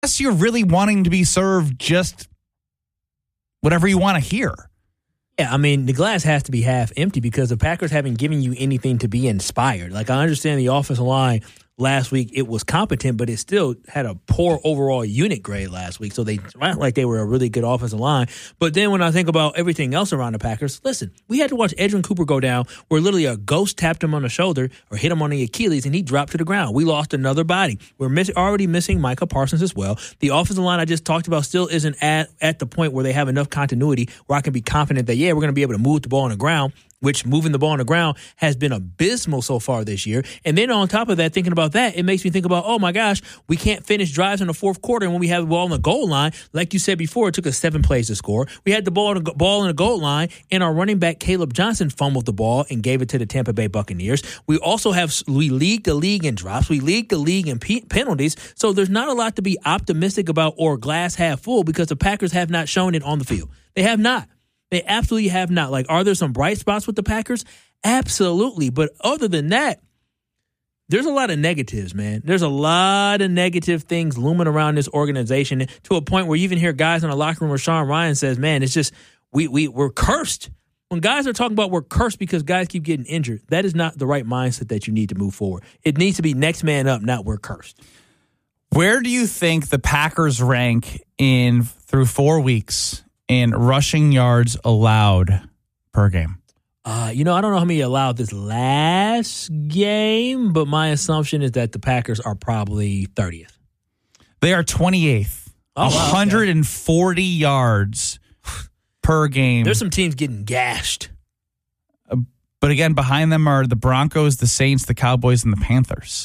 you're really wanting to be served just whatever you want to hear. Yeah, I mean, the glass has to be half empty because the Packers haven't given you anything to be inspired. Like, I understand the offensive line last week, it was competent, but it still had a poor overall unit grade last week. So they felt like they were a really good offensive line. But then when I think about everything else around the Packers, listen, we had to watch Edgerrin Cooper go down where literally a ghost tapped him on the sholdder or hit him on the Achilles and he dropped to the ground. We lost another body. We're already missing Micah Parsons as well. The offensive line I just talked about still isn't at the point where they have enough continuity where I can be confident that, yeah, we're going to be able to move the ball on the ground, which moving the ball on the ground has been abysmal so far this year. And then on top of that, thinking about that, it makes me think about, oh my gosh, we can't finish drives in the fourth quarter. And when we have the ball on the goal line, like you said before, it took us 7 plays to score. We had the ball in the goal line, and our running back, Caleb Johnson, fumbled the ball and gave it to the Tampa Bay Buccaneers. We lead the league in drops. We lead the league in penalties. So there's not a lot to be optimistic about or glass half full because the Packers have not shown it on the field. They have not. They absolutely have not. Like, are there some bright spots with the Packers? Absolutely. But other than that, there's a lot of negatives, man. There's a lot of negative things looming around this organization to a point where you even hear guys in the locker room where Sean Ryan says, man, it's just we're cursed. When guys are talking about we're cursed because guys keep getting injured, that is not the right mindset that you need to move forward. It needs to be next man up, not we're cursed. Where do you think the Packers rank through 4 weeks in rushing yards allowed per game? I don't know how many allowed this last game, but my assumption is that the Packers are probably 30th. They are 28th. 140 yards per game. There's some teams getting gashed. But again, behind them are the Broncos, the Saints, the Cowboys, and the Panthers.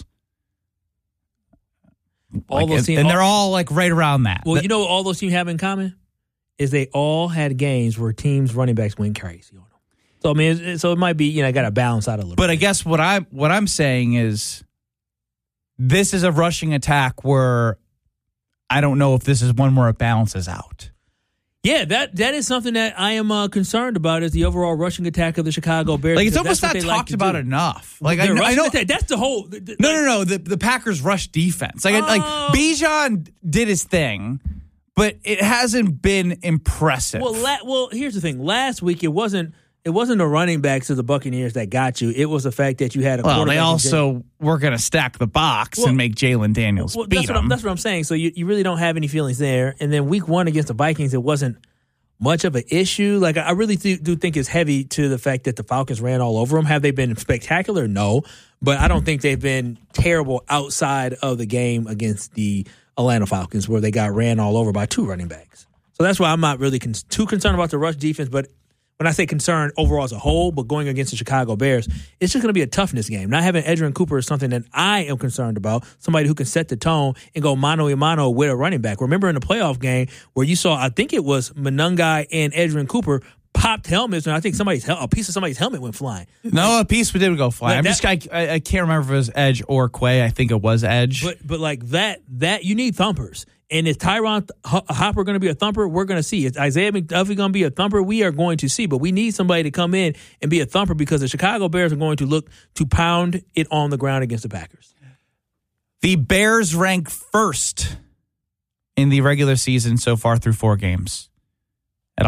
They're all like right around that. Well, you know what all those teams have in common? Is they all had games where teams' running backs went crazy on them. So, I mean, it might be, got to balance out a little bit. But I guess what I'm saying is this is a rushing attack where I don't know if this is one where it balances out. Yeah, that is something that I am concerned about is the overall rushing attack of the Chicago Bears. Like, it's almost not talked about enough. Like, I know attack, that's the whole. No. The Packers' rush defense. Like Bijan did his thing, but it hasn't been impressive. Well, here's the thing. Last week, it wasn't the running backs of the Buccaneers that got you. It was the fact that you had a quarterback. They also were going to stack the box and make Jalen Daniels beat them. That's what I'm saying. So you really don't have any feelings there. And then week 1 against the Vikings, it wasn't much of an issue. Like, I really do think it's heavy to the fact that the Falcons ran all over them. Have they been spectacular? No. But I don't think they've been terrible outside of the game against the Atlanta Falcons where they got ran all over by 2 running backs. So that's why I'm not really too concerned about the rush defense. But when I say concerned overall as a whole, but going against the Chicago Bears, it's just going to be a toughness game. Not having Edgerrin Cooper is something that I am concerned about, somebody who can set the tone and go mano-a-mano with a running back. Remember in the playoff game where you saw, I think it was Monangai and Edgerrin Cooper popped helmets, and I think a piece of somebody's helmet went flying. No, a piece did go flying. I can't remember if it was Edge or Quay. I think it was Edge. But like that you need thumpers. And is Tyron Hopper going to be a thumper? We're going to see. Is Isaiah McDuffie going to be a thumper? We are going to see. But we need somebody to come in and be a thumper because the Chicago Bears are going to look to pound it on the ground against the Packers. The Bears rank first in the regular season so far through 4 games at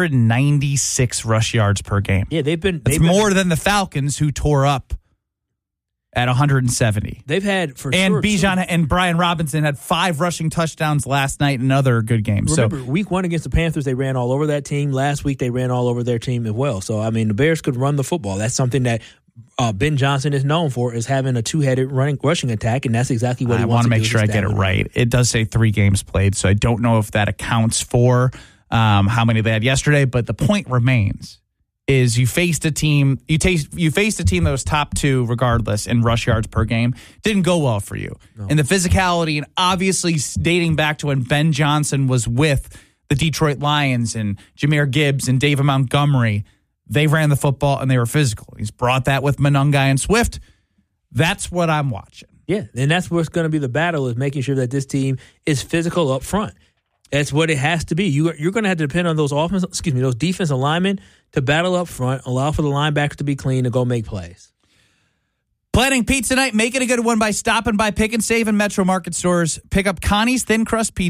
196 rush yards per game. Yeah, they've been more than the Falcons, who tore up at 170. They've had and Bijan and Brian Robinson had 5 rushing touchdowns last night and other good games. Remember, week 1 against the Panthers, they ran all over that team. Last week, they ran all over their team as well. So, I mean, the Bears could run the football. That's something that Ben Johnson is known for, is having a 2-headed rushing attack, and that's exactly what he wants to do. I want to make sure I get it right. It does say 3 games played, so I don't know if that accounts for how many they had yesterday, but the point remains. Is you faced a team that was top 2 regardless in rush yards per game. Didn't go well for you. No. And the physicality, and obviously dating back to when Ben Johnson was with the Detroit Lions and Jahmyr Gibbs and David Montgomery, they ran the football and they were physical. He's brought that with Monangai and Swift. That's what I'm watching. Yeah, and that's what's going to be the battle, is making sure that this team is physical up front. That's what it has to be. You're going to have to depend on those defensive linemen to battle up front, allow for the linebackers to be clean and go make plays. Planning pizza night? Make it a good one by stopping by Pick and Save in Metro Market stores. Pick up Connie's Thin Crust Pizza.